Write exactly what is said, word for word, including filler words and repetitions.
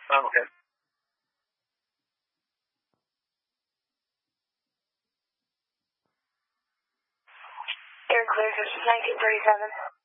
Oh, okay. Air clear, this is nineteen thirty-seven.